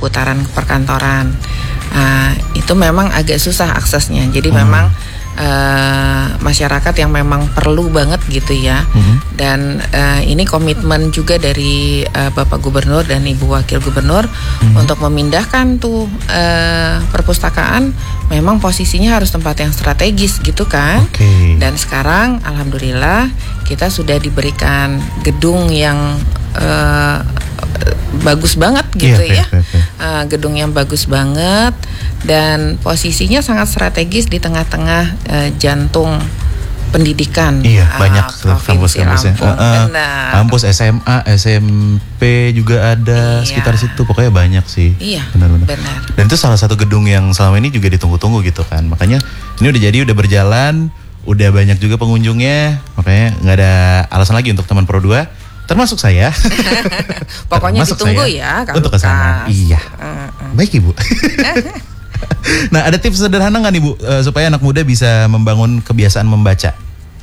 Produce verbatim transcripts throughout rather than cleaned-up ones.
seputaran perkantoran. Uh, itu memang agak susah aksesnya. Jadi hmm. memang uh, masyarakat yang memang perlu banget gitu ya. Hmm. Dan uh, ini komitmen juga dari uh, Bapak Gubernur dan Ibu Wakil Gubernur hmm. untuk memindahkan tuh uh, perpustakaan. Memang posisinya harus tempat yang strategis gitu kan. Okay. Dan sekarang alhamdulillah kita sudah diberikan gedung yang uh, bagus banget gitu yeah, ya, okay, okay. Uh, gedung yang bagus banget dan posisinya sangat strategis di tengah-tengah uh, jantung pendidikan. Iya, uh, banyak kampus-kampusnya. Uh, uh, kampus S M A, S M P juga ada iya. sekitar situ. Pokoknya banyak sih. Iya, benar-benar. benar. Dan itu salah satu gedung yang selama ini juga ditunggu-tunggu gitu kan. Makanya ini udah jadi, udah berjalan, udah banyak juga pengunjungnya. Makanya nggak ada alasan lagi untuk teman Pro dua. Termasuk saya. Pokoknya Termasuk ditunggu saya ya. Untuk kesana. Iya. Uh, uh. Baik Ibu. Nah, ada tips sederhana nggak nih Bu uh, supaya anak muda bisa membangun kebiasaan membaca?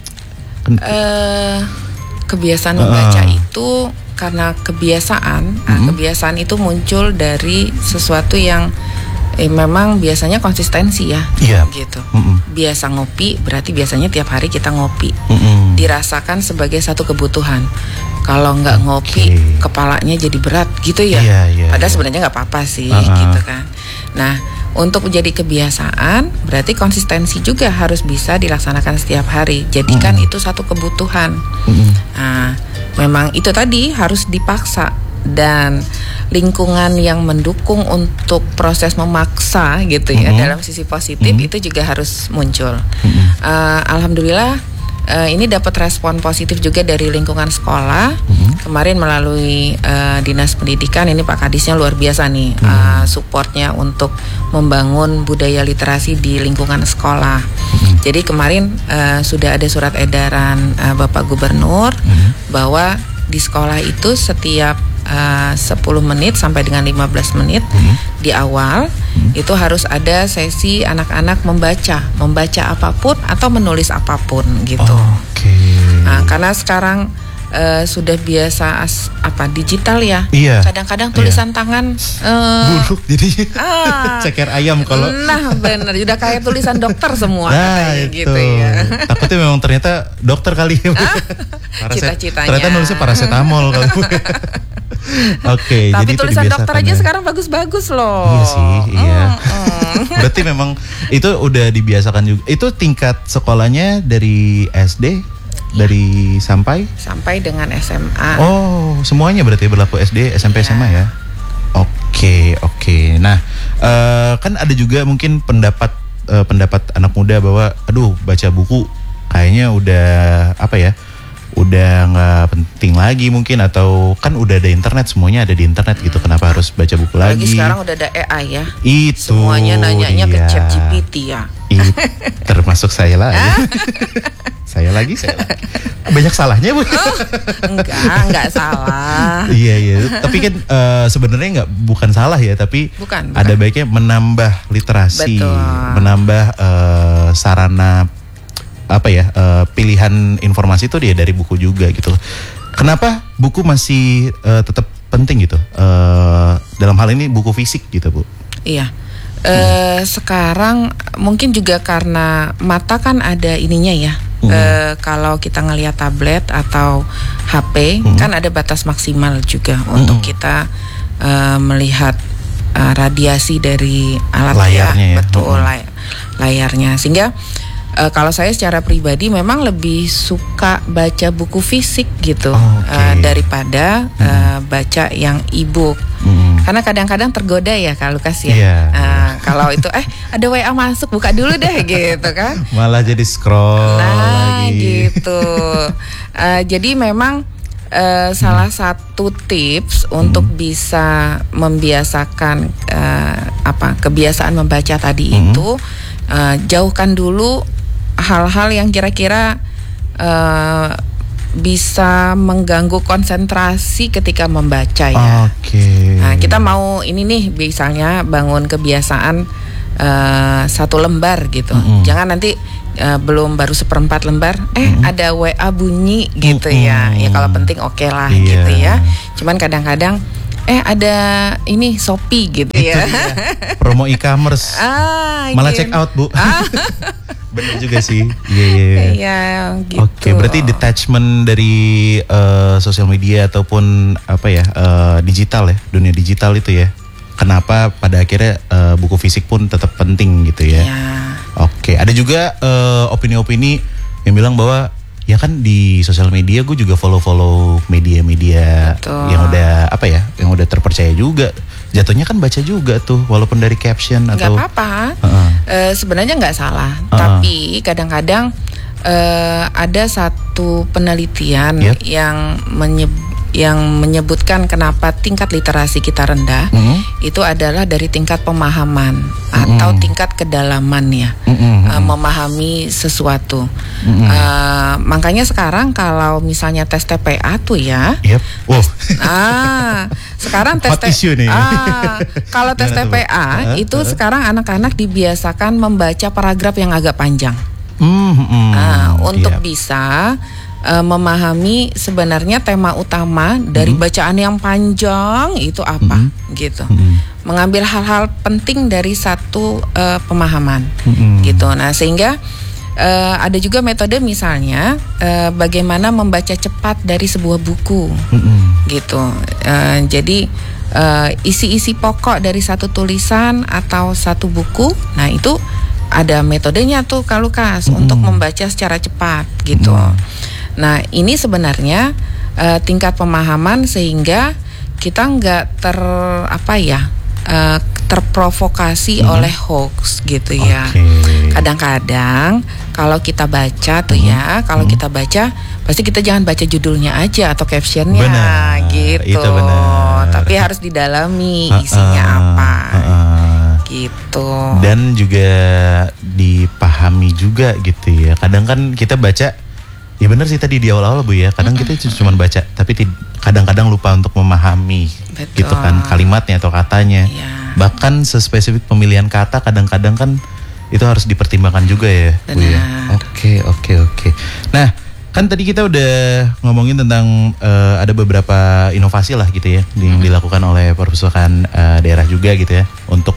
Uh, kebiasaan uh. membaca itu karena kebiasaan. Mm-hmm. Nah, kebiasaan itu muncul dari sesuatu yang eh, memang biasanya konsistensi ya. Iya. Gitu. Mm-hmm. Biasa ngopi berarti biasanya tiap hari kita ngopi. Mm-hmm. Dirasakan sebagai satu kebutuhan. Kalau nggak ngopi, okay. kepalanya jadi berat gitu ya. Yeah, yeah, Padahal yeah. sebenarnya nggak apa-apa sih, uh-huh. gitu kan. Nah, untuk menjadi kebiasaan, berarti konsistensi juga harus bisa dilaksanakan setiap hari. Jadikan mm-hmm. itu satu kebutuhan. Mm-hmm. Nah, memang itu tadi harus dipaksa dan lingkungan yang mendukung untuk proses memaksa gitu ya, mm-hmm. dalam sisi positif mm-hmm. itu juga harus muncul. Mm-hmm. Uh, Alhamdulillah. Uh, ini dapat respon positif juga dari lingkungan sekolah. Mm-hmm. Kemarin melalui uh, Dinas Pendidikan, ini Pak Kadisnya luar biasa nih, mm-hmm. uh, supportnya untuk membangun budaya literasi di lingkungan sekolah. Mm-hmm. Jadi kemarin uh, sudah ada surat edaran uh, Bapak Gubernur mm-hmm. bahwa di sekolah itu setiap uh, sepuluh menit sampai dengan lima belas menit mm-hmm. di awal mm-hmm. itu harus ada sesi anak-anak membaca, membaca apapun atau menulis apapun gitu. Oh, Oke. Okay. Nah, karena sekarang uh, sudah biasa as, apa digital ya. Iya. Kadang-kadang tulisan iya. tangan uh, buruk jadi ah, ceker ayam kalau. Nah benar, sudah kayak tulisan dokter semua nah, katanya itu. gitu ya. Takutnya memang ternyata dokter kali ya. Paraset, cita-citanya. Ternyata nulisnya paracetamol kali. Oke, tapi jadi tulisan dokter aja ya. Sekarang bagus-bagus loh. Iya sih, iya. Mm-mm. Berarti memang itu udah dibiasakan juga. Itu tingkat sekolahnya dari S D, ya. dari sampai sampai dengan S M A. Oh, semuanya berarti berlaku S D, S M P, ya. S M A ya. Oke, oke. Nah, uh, kan ada juga mungkin pendapat uh, pendapat anak muda bahwa, aduh, baca buku kayaknya udah apa ya? udah nggak penting lagi mungkin, atau kan udah ada internet, semuanya ada di internet gitu, kenapa harus baca buku lagi? Lagi sekarang udah ada A I ya. Itu semuanya nanyanya iya. ke Chat G P T ya. I, termasuk saya lah. saya lagi, saya lagi. Banyak salahnya Bu? Oh, enggak, enggak salah. Iya iya. Tapi kan uh, sebenarnya nggak bukan salah ya, tapi bukan, bukan. ada baiknya menambah literasi, betul. menambah uh, sarana apa ya uh, pilihan informasi itu dia dari buku juga gitu. Kenapa buku masih uh, tetap penting gitu uh, dalam hal ini buku fisik gitu Bu? Iya. Hmm. Uh, sekarang mungkin juga karena mata kan ada ininya ya. Hmm. Uh, kalau kita ngelihat tablet atau H P hmm. kan ada batas maksimal juga hmm. untuk kita uh, melihat uh, radiasi dari alat layarnya ya, betul hmm. lay- layarnya sehingga Uh, kalau saya secara pribadi memang lebih suka baca buku fisik gitu oh, okay. uh, daripada hmm. uh, baca yang e-book. Hmm. Karena kadang-kadang tergoda ya Kak Lukas ya. Yeah. Uh, kalau itu eh ada W A masuk, buka dulu deh gitu kan. Malah jadi scroll nah, lagi. gitu. Uh, jadi memang uh, salah satu tips hmm. untuk bisa membiasakan uh, apa kebiasaan membaca tadi hmm. itu uh, jauhkan dulu hal-hal yang kira-kira uh, bisa mengganggu konsentrasi ketika membaca ya. Oke. Okay. Nah, kita mau ini nih misalnya bangun kebiasaan uh, satu lembar gitu. Mm-hmm. Jangan nanti uh, belum baru seperempat lembar, eh mm-hmm. ada W A bunyi gitu mm-hmm. ya. Ya kalau penting oke okay lah yeah. gitu ya. Cuman kadang-kadang eh ada ini Shopee gitu ya. Promo e-commerce. Ah, malah gitu. check out, Bu. Ah. Bener juga sih. Iya, iya, iya. Iya, gitu. Oke, berarti detachment dari uh, sosial media ataupun apa ya, uh, digital ya, dunia digital itu ya. Kenapa pada akhirnya uh, buku fisik pun tetap penting gitu ya. Ya. Oke, ada juga uh, opini-opini yang bilang bahwa ya kan di sosial media gue juga follow-follow media-media Betul. yang udah apa ya, yang udah terpercaya juga. Jatuhnya kan baca juga tuh, walaupun dari caption Nggak atau. apa-apa. Uh-uh. E, sebenarnya nggak salah, Uh-uh. tapi kadang-kadang e, ada satu penelitian Yep. yang menyebut yang menyebutkan kenapa tingkat literasi kita rendah, Mm-hmm. itu adalah dari tingkat pemahaman atau Mm-hmm. tingkat kedalaman ya, Mm-hmm. uh, memahami sesuatu. Mm-hmm. Uh, makanya sekarang kalau misalnya tes T P A tuh ya, Yep. Wow. ah sekarang tes Hot issue nih. ah kalau tes T Gimana P A tuh? itu Uh-huh. sekarang anak-anak dibiasakan membaca paragraf yang agak panjang. Mm-hmm. Nah, untuk Yep. bisa uh, memahami sebenarnya tema utama dari Mm-hmm. bacaan yang panjang itu apa, Mm-hmm. gitu. Mm-hmm. Mengambil hal-hal penting dari satu uh, pemahaman, Mm-hmm. gitu. Nah, sehingga uh, ada juga metode misalnya uh, bagaimana membaca cepat dari sebuah buku, Mm-hmm. gitu. Uh, jadi uh, isi-isi pokok dari satu tulisan atau satu buku, nah itu ada metodenya tuh Kak Lukas, Mm-hmm. untuk membaca secara cepat gitu. Mm-hmm. Nah ini sebenarnya uh, tingkat pemahaman sehingga kita nggak ter apa ya uh, terprovokasi Mm-hmm. oleh hoax gitu ya. Oke. Kadang-kadang kalau kita baca tuh Mm-hmm. ya, kalau Mm-hmm. kita baca pasti kita jangan baca judulnya aja atau captionnya, Benar, gitu. itu benar. Tapi harus didalami Uh-uh, isinya apa, uh-uh. gitu. Dan juga dipahami juga gitu ya. Kadang kan kita baca, ya benar sih tadi di awal-awal Bu ya. Kadang kita cuma baca, tapi tid- kadang-kadang lupa untuk memahami. Betul. Gitu kan kalimatnya atau katanya. Iya. Bahkan sespesifik pemilihan kata kadang-kadang kan itu harus dipertimbangkan juga ya Bu ya. Benar. Oke oke oke. Nah kan tadi kita udah ngomongin tentang uh, ada beberapa inovasi lah gitu ya yang dilakukan oleh perpustakaan uh, daerah juga gitu ya untuk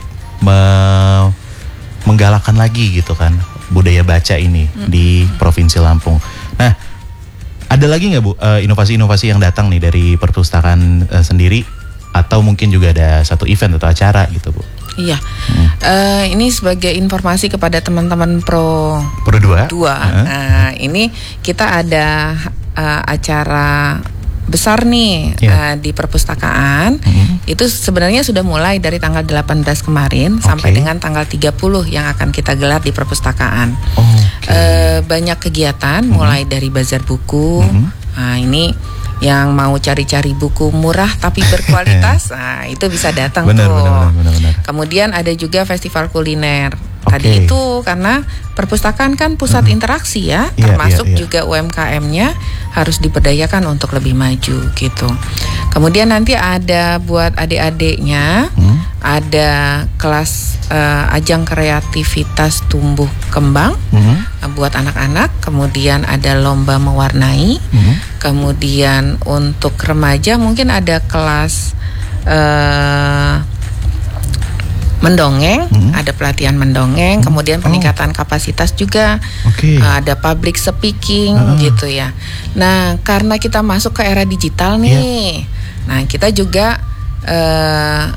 me- menggalakkan lagi gitu kan budaya baca ini Hmm. di Provinsi Lampung. Nah ada lagi nggak Bu uh, inovasi-inovasi yang datang nih dari perpustakaan uh, sendiri atau mungkin juga ada satu event atau acara gitu Bu? Iya. Eh, ini sebagai informasi kepada teman-teman pro Pro dua. dua. Uh-huh. Nah, ini kita ada eh, acara besar nih Yeah. eh, di perpustakaan. Mhm. Itu sebenarnya sudah mulai dari tanggal delapan belas kemarin Oke. sampai dengan tanggal tiga puluh yang akan kita gelar di perpustakaan. Oke. Eh, banyak kegiatan mulai dari bazar buku. Mhm. Nah, ini yang mau cari-cari buku murah tapi berkualitas, nah itu bisa datang Benar, tuh. benar, benar, benar, benar. Kemudian ada juga festival kuliner. Oke. Tadi itu karena perpustakaan kan pusat interaksi ya, Iya, termasuk iya, iya. juga U M K M-nya harus diberdayakan untuk lebih maju gitu. Kemudian nanti ada buat adik-adiknya, Hmm. ada kelas eh, ajang kreativitas tumbuh kembang Mhm. eh, buat anak-anak. Kemudian ada lomba mewarnai. Mhm. Kemudian untuk remaja mungkin ada kelas eh, mendongeng, Mhm. ada pelatihan mendongeng, kemudian peningkatan kapasitas juga, Oke. eh, ada public speaking Ah. gitu ya. Nah, karena kita masuk ke era digital nih, nah kita juga eh,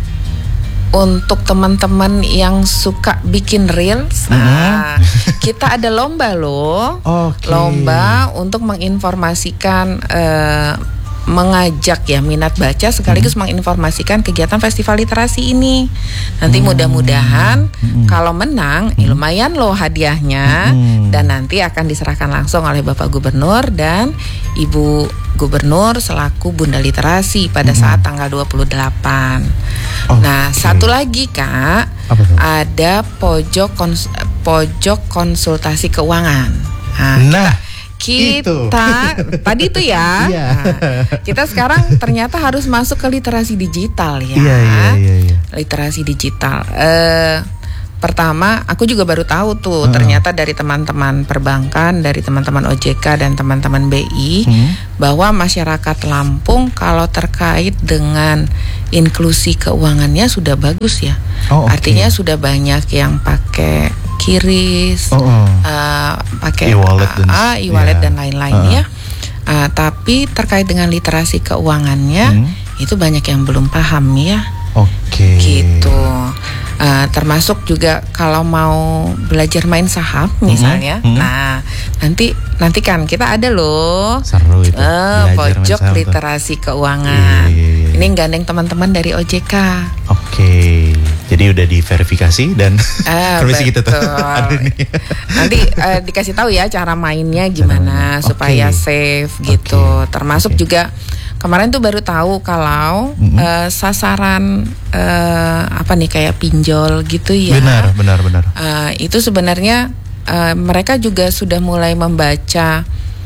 untuk teman-teman yang suka bikin reels, nah, kita ada lomba loh. Oke. Lomba untuk menginformasikan, eh, mengajak ya minat baca sekaligus menginformasikan kegiatan festival literasi ini. Nanti mudah-mudahan kalau menang ya lumayan loh hadiahnya, Hmm. dan nanti akan diserahkan langsung oleh Bapak Gubernur dan Ibu Gubernur selaku Bunda Literasi pada saat tanggal dua puluh delapan. Oke. Nah, satu lagi Kak, Apa tuh? ada pojok kons- pojok konsultasi keuangan. Nah, Nah, kita tadi itu ya. Iya. Nah, kita sekarang ternyata harus masuk ke literasi digital ya. Iya, iya, iya, iya. Literasi digital. Eh pertama aku juga baru tahu tuh uh-uh. ternyata dari teman-teman perbankan, dari teman-teman O J K dan teman-teman B I hmm. bahwa masyarakat Lampung kalau terkait dengan inklusi keuangannya sudah bagus ya. Oh, okay. Artinya sudah banyak yang pakai kiris, oh, oh. Uh, pakai e-wallet dan, uh, e-wallet yeah. dan lain-lain uh. ya. Uh, tapi terkait dengan literasi keuangannya hmm. itu banyak yang belum paham ya. Oke. Okay. Gitu. Uh, termasuk juga kalau mau belajar main saham misalnya, mm-hmm. nah nanti nanti kan kita ada loh seru itu, uh, pojok literasi keuangan. Iya, iya, iya. Ini gandeng teman-teman dari O J K. Oke, jadi udah diverifikasi dan uh, permisi kita tuh. Nanti uh, dikasih tahu ya cara mainnya gimana cara, supaya okay. safe gitu. Okay. Termasuk okay. juga kemarin tuh baru tahu kalau mm-hmm. uh, sasaran uh, apa nih kayak pinjol gitu ya. Benar, benar, benar. Uh, itu sebenarnya uh, mereka juga sudah mulai membaca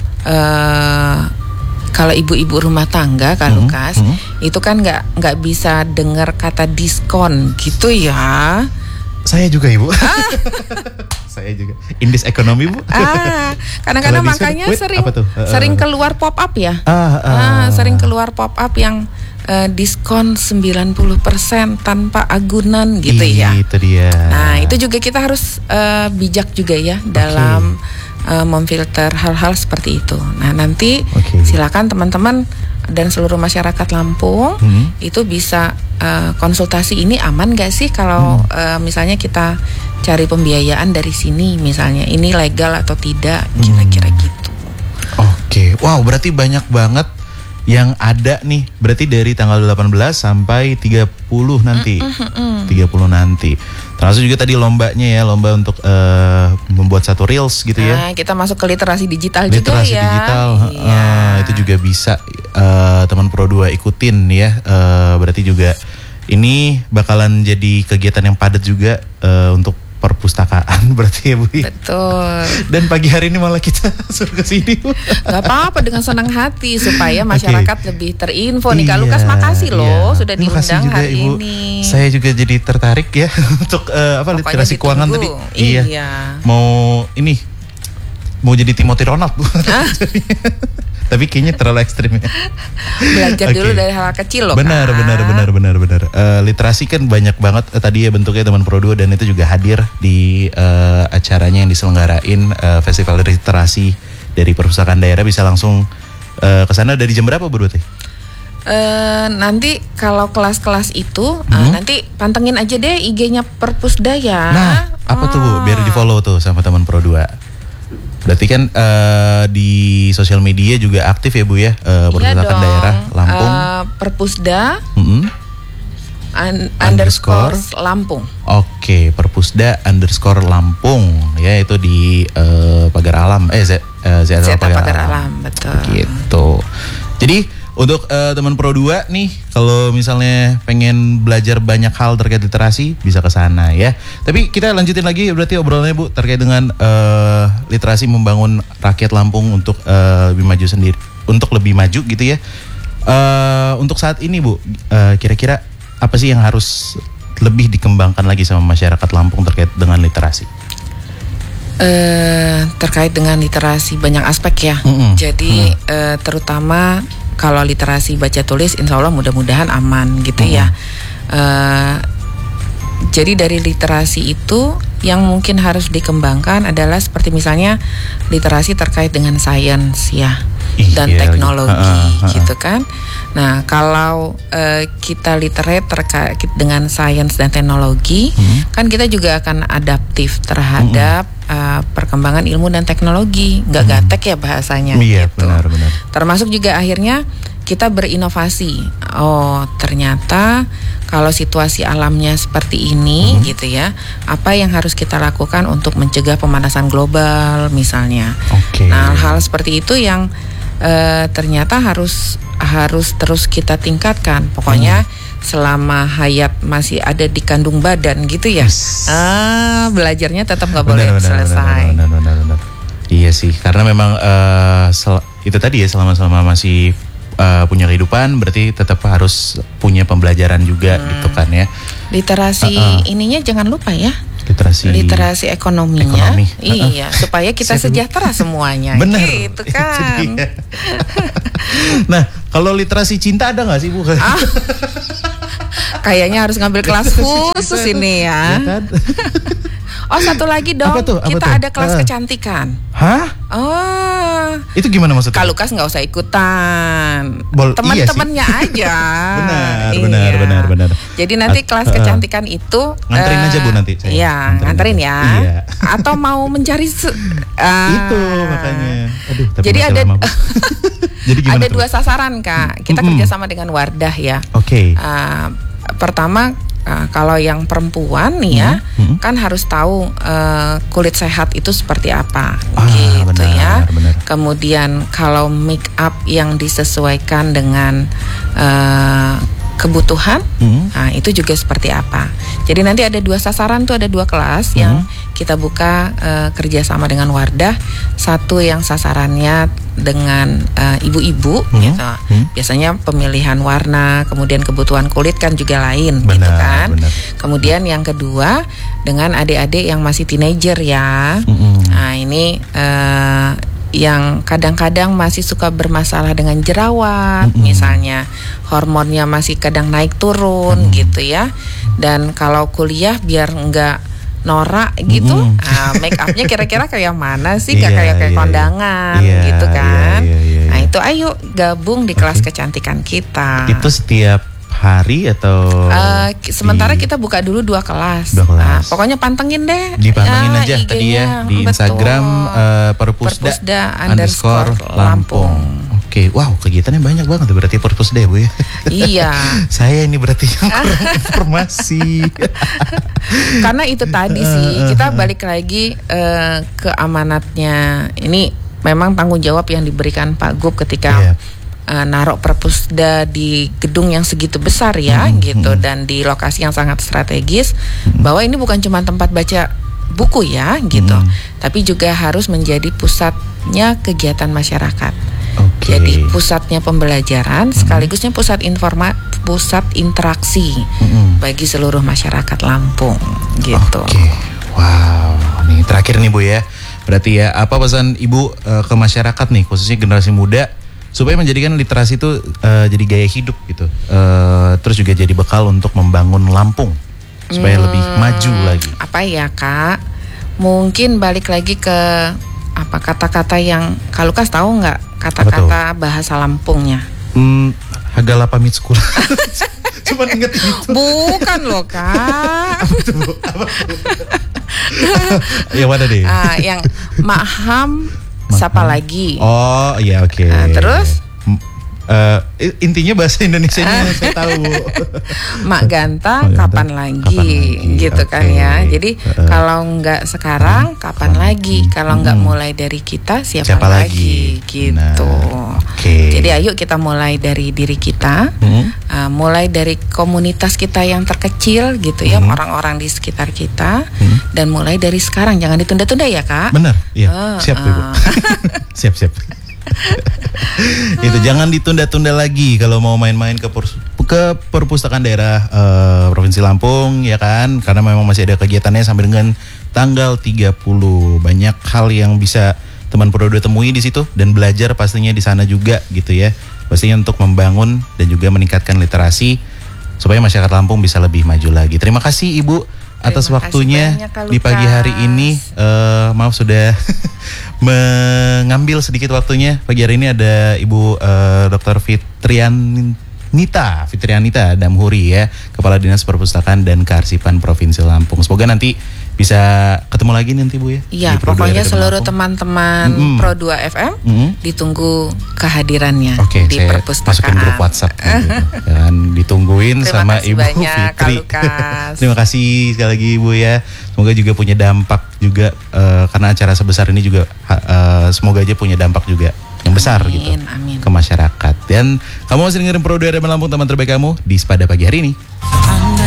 uh, kalau ibu-ibu rumah tangga, Kak mm-hmm. Lukas, mm-hmm. itu kan nggak nggak bisa dengar kata diskon gitu ya. Saya juga Ibu. Ah. Saya juga. Indeks ekonomi Bu. Ah, kadang-kadang makanya wait, sering uh, sering keluar pop up ya. Ah, ah. Ah, sering keluar pop up yang uh, diskon sembilan puluh persen tanpa agunan gitu Ih, ya. Itu dia. Nah, itu juga kita harus uh, bijak juga ya dalam okay. uh, memfilter hal-hal seperti itu. Nah, nanti okay. silakan teman-teman dan seluruh masyarakat Lampung hmm. itu bisa uh, konsultasi ini aman gak sih kalau hmm. uh, misalnya kita cari pembiayaan dari sini misalnya, ini legal atau tidak, kira-kira hmm. gitu. Oke, okay. Wow, berarti banyak banget yang ada nih, berarti dari tanggal delapan belas sampai tiga puluh nanti. Mm, mm, mm. tiga puluh nanti. Termasuk juga tadi lombanya ya, lomba untuk uh, membuat satu reels gitu ya. Nah, kita masuk ke literasi digital literasi juga ya. Literasi digital, iya. uh, itu juga bisa uh, teman Pro dua ikutin ya. Uh, berarti juga ini bakalan jadi kegiatan yang padat juga uh, untuk perpustakaan berarti ya Bu. Betul. Dan pagi hari ini malah kita suruh ke sini Bu. Gak apa-apa, dengan senang hati supaya masyarakat okay. lebih terinfo nih. Kak Lukas makasih loh iya. sudah diundang juga, hari Ibu. Ini. Saya juga jadi tertarik ya untuk uh, apa Pokoknya literasi ditunggu. Keuangan tadi. Iya. iya. Mau ini mau jadi Timothy Ronald Bu. Ah. Tapi kayaknya terlalu ekstrim ya. Belajar okay. dulu dari hal kecil loh. Benar, Kak. benar, benar, benar, benar. Uh, literasi kan banyak banget uh, tadi ya bentuknya teman Pro dua dan itu juga hadir di uh, acaranya yang diselenggarain uh, Festival Literasi dari Perpustakaan Daerah. Bisa langsung uh, ke sana dari jam berapa Bu Teh? Uh, nanti kalau kelas-kelas itu hmm. uh, nanti pantengin aja deh I G-nya Perpusda ya. Nah, apa oh. tuh Bu? Biar di-follow tuh sama teman Pro dua. Berarti kan uh, di sosial media juga aktif ya Bu ya, uh, Perpustakaan iya Daerah Lampung. Uh, Perpusda mm-hmm. un- underscore Lampung. Oke, okay, Perpusda underscore Lampung ya, itu di uh, Pagar Alam, eh Z, uh, Zeta Pagar, Pagar Alam. Alam, betul. Gitu. Jadi untuk uh, teman Pro dua nih, kalau misalnya pengen belajar banyak hal terkait literasi, bisa ke sana ya. Tapi kita lanjutin lagi berarti obrolannya Bu terkait dengan uh, literasi membangun rakyat Lampung untuk uh, lebih maju sendiri, untuk lebih maju gitu ya. Uh, untuk saat ini Bu, uh, kira-kira apa sih yang harus lebih dikembangkan lagi sama masyarakat Lampung terkait dengan literasi? Uh, terkait dengan literasi banyak aspek ya. Mm-hmm. Jadi mm. uh, terutama kalau literasi baca tulis, insya Allah mudah-mudahan aman gitu mm-hmm. ya. Uh, jadi dari literasi itu yang mungkin harus dikembangkan adalah seperti misalnya literasi terkait dengan sains ya Ih, dan iya, teknologi uh, uh, uh. gitu kan. Nah kalau uh, kita literate terkait dengan sains dan teknologi, hmm. kan kita juga akan adaptif terhadap hmm. uh, perkembangan ilmu dan teknologi, nggak hmm. gatek ya bahasanya. Iya, gitu. benar-benar. Termasuk juga akhirnya kita berinovasi. Oh ternyata kalau situasi alamnya seperti ini hmm. gitu ya, apa yang harus kita lakukan untuk mencegah pemanasan global misalnya. Okay. Nah hal seperti itu yang uh, ternyata harus harus terus kita tingkatkan. Pokoknya hmm. selama hayat masih ada di kandung badan gitu ya. Yes. Ah, belajarnya tetap nggak boleh benar, selesai. Benar, benar, benar, benar. Iya sih, karena memang uh, sel- itu tadi ya selama selama masih uh, punya kehidupan, berarti tetap harus punya pembelajaran juga hmm. gitu kan ya. Literasi uh-uh. ininya jangan lupa ya. Literasi literasi literasi ekonominya. ekonomi. Iya, uh-uh. supaya kita sejahtera semuanya. Benar. Gitu kan. Nah, kalau literasi cinta ada nggak sih Bu? Ah, kayaknya harus ngambil kelas khusus ini ya. Ya kan? Oh, satu lagi dong. Apa tuh? Apa kita tuh? ada kelas uh. kecantikan. Hah? Oh. Itu gimana maksudnya? Kak Lukas nggak usah ikutan. Bol- Teman-temannya iya aja. benar, iya. benar, benar, benar. Jadi nanti At- kelas uh, kecantikan itu nganterin uh, aja Bu nanti. Saya. Iya, nganterin, nganterin ya. Iya. Atau mau mencari se- uh, itu makanya. Aduh, tapi jadi ada lama, jadi gimana ada tuh? dua sasaran Kak. Kita Mm-mm. kerjasama dengan Wardah ya. Oke. Okay. Uh, pertama uh, kalau yang perempuan nih ya, mm-hmm. kan harus tahu uh, kulit sehat itu seperti apa, ah, gitu benar, ya. Benar. Kemudian kalau make up yang disesuaikan dengan uh, kebutuhan, mm-hmm. nah itu juga seperti apa. Jadi nanti ada dua sasaran tuh, ada dua kelas mm-hmm. yang kita buka uh, kerjasama dengan Wardah. Satu yang sasarannya dengan uh, ibu-ibu, mm-hmm. gitu. Mm-hmm. Biasanya pemilihan warna, kemudian kebutuhan kulit kan juga lain, benar, gitu kan. Benar. Kemudian yang kedua dengan adik-adik yang masih teenager ya. Mm-hmm. Nah ini uh, yang kadang-kadang masih suka bermasalah dengan jerawat, mm-hmm. misalnya hormonnya masih kadang naik turun, mm-hmm. gitu ya. Dan kalau kuliah biar enggak norak gitu, mm-hmm. nah, make upnya kira-kira kayak mana sih? Gak yeah, kayak kayak yeah, kondangan, yeah, gitu kan? Yeah, yeah, yeah, yeah. Nah itu ayo gabung di kelas okay. kecantikan kita. Itu setiap hari atau uh, sementara di... kita buka dulu dua kelas. Dua kelas. Nah, pokoknya pantengin deh. Dipantengin ya, aja I G-nya, tadi ya di betul. Instagram uh, perpusda, perpusda underscore Lampung. Oke, okay. Wow, kegiatannya banyak banget berarti perpusda ya Bu ya. Iya. Saya ini berarti yang kurang informasi. Karena itu tadi sih kita balik lagi uh, ke amanatnya. Ini memang tanggung jawab yang diberikan Pak Gub ketika. Yeah. Uh, naruh perpusda di gedung yang segitu besar ya, hmm, gitu, hmm. dan di lokasi yang sangat strategis, hmm. bahwa ini bukan cuma tempat baca buku ya, gitu, hmm. tapi juga harus menjadi pusatnya kegiatan masyarakat. Okay. Jadi pusatnya pembelajaran, hmm. sekaligusnya pusat informa, pusat interaksi hmm. bagi seluruh masyarakat Lampung, gitu. Okay. Wow, nih terakhir nih Bu ya, berarti ya apa pesan Ibu uh, ke masyarakat nih, khususnya generasi muda, supaya menjadikan literasi itu uh, jadi gaya hidup gitu, uh, terus juga jadi bekal untuk membangun Lampung supaya hmm, lebih maju lagi. Apa ya Kak? Mungkin balik lagi ke apa kata-kata yang Kak Lukas tahu nggak kata-kata bahasa Lampungnya? Hmm, Hagala pamit sekolah. Cuma inget itu. Bukan loh Kak. Apa tuh Bu? Apa tuh? Yang mana deh? Uh, yang maham. Siapa lagi? Oh iya oke. Okay. Nah, terus? Uh, intinya bahasa Indonesianya saya tahu. Mak Ganta, Mak Ganta kapan lagi, kapan lagi? gitu okay. kan ya. Jadi uh, kalau nggak sekarang, uh, kapan uh, lagi? Kalau nggak uh, mulai dari kita, siapa, siapa lagi? lagi? Gitu. Nah, okay. Jadi ayo kita mulai dari diri kita, uh, uh, mulai dari komunitas kita yang terkecil, gitu ya, uh, orang-orang di sekitar kita, uh, dan mulai dari sekarang. Jangan ditunda-tunda ya Kak. Benar, iya. Uh, siap uh. Ibu. siap siap. Itu jangan ditunda-tunda lagi kalau mau main-main ke pers- ke perpustakaan daerah uh, Provinsi Lampung ya kan, karena memang masih ada kegiatannya sampai dengan tanggal tiga puluh. Banyak hal yang bisa teman Prodo temui di situ dan belajar pastinya di sana juga gitu ya. Pastinya untuk membangun dan juga meningkatkan literasi supaya masyarakat Lampung bisa lebih maju lagi. Terima kasih Ibu atas Terima waktunya banyak, di pagi hari ini. Uh, maaf sudah mengambil sedikit waktunya. Pagi hari ini ada Ibu uh, Doktor Fitrianita, Fitrianita Damhuri ya, Kepala Dinas Perpustakaan dan Kearsipan Provinsi Lampung. Semoga nanti bisa ketemu lagi nanti Bu ya. Iya, pokoknya seluruh teman-teman mm-hmm. Pro dua F M mm-hmm. ditunggu kehadirannya okay, di saya perpustakaan. Masukin grup WhatsApp gitu. Dan ditungguin Terima sama Ibu banyak, Fitri. Terima kasih sekali lagi Ibu ya. Semoga juga punya dampak juga uh, karena acara sebesar ini juga uh, semoga aja punya dampak juga yang besar amin, gitu amin. ke masyarakat. Dan kamu masih dengerin Pro dua R M Lampung, teman terbaik kamu di Pada Pagi hari ini.